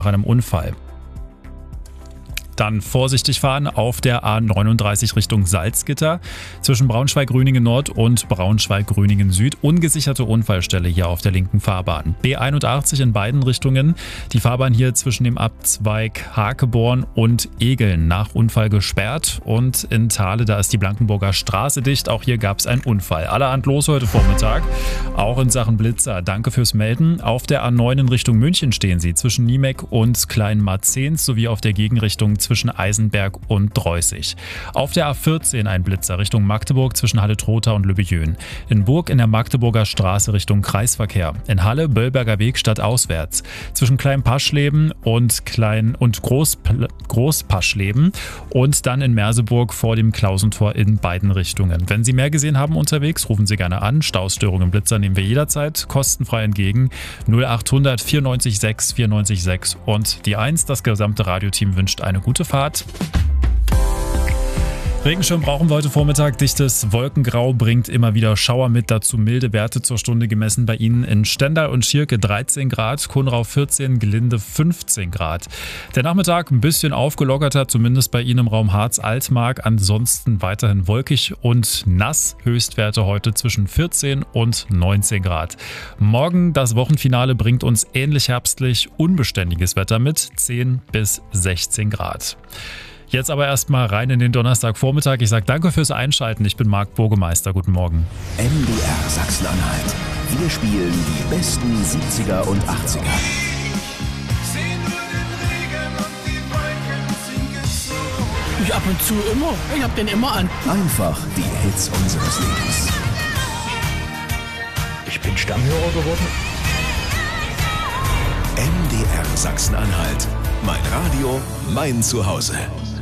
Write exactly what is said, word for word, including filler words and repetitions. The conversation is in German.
nach einem Unfall. Dann vorsichtig fahren auf der A neununddreißig Richtung Salzgitter zwischen Braunschweig-Grüningen Nord und Braunschweig-Grüningen Süd. Ungesicherte Unfallstelle hier auf der linken Fahrbahn. B einundachtzig in beiden Richtungen. Die Fahrbahn hier zwischen dem Abzweig Hakeborn und Egeln nach Unfall gesperrt. Und in Thale, da ist die Blankenburger Straße dicht. Auch hier gab es einen Unfall. Allerhand los heute Vormittag. Auch in Sachen Blitzer. Danke fürs Melden. Auf der A neun in Richtung München stehen sie zwischen Niemek und Kleinmarzens sowie auf der Gegenrichtung zwischen Eisenberg und Dreußig. Auf der A vierzehn ein Blitzer Richtung Magdeburg zwischen Halle-Trotha und Lübejön. In Burg in der Magdeburger Straße Richtung Kreisverkehr. In Halle Böllberger Weg stadtauswärts. Zwischen Klein-Paschleben und Klein- und Groß- Groß-Paschleben und dann in Merseburg vor dem Klausentor in beiden Richtungen. Wenn Sie mehr gesehen haben unterwegs, rufen Sie gerne an. Stausstörungen, Blitzer nehmen wir jederzeit kostenfrei entgegen. null achthundert vierundneunzig sechs vierundneunzig sechs und die eins. Das gesamte Radioteam wünscht eine gute Fahrt. Regenschirm brauchen wir heute Vormittag. Dichtes Wolkengrau bringt immer wieder Schauer mit. Dazu milde Werte zur Stunde gemessen bei Ihnen in Stendal und Schierke dreizehn Grad, Konrau vierzehn, Gelinde fünfzehn Grad. Der Nachmittag ein bisschen aufgelockerter, zumindest bei Ihnen im Raum Harz-Altmark. Ansonsten weiterhin wolkig und nass. Höchstwerte heute zwischen vierzehn und neunzehn Grad. Morgen das Wochenfinale bringt uns ähnlich herbstlich unbeständiges Wetter mit zehn bis sechzehn Grad. Jetzt aber erstmal rein in den Donnerstagvormittag. Ich sage danke fürs Einschalten. Ich bin Marc Burgemeister. Guten Morgen. M D R Sachsen-Anhalt. Wir spielen die besten siebziger und achtziger. Ich ab und zu immer. Ich hab den immer an. Einfach die Hits unseres Lebens. Ich bin Stammhörer geworden. M D R Sachsen-Anhalt. Mein Radio, mein Zuhause.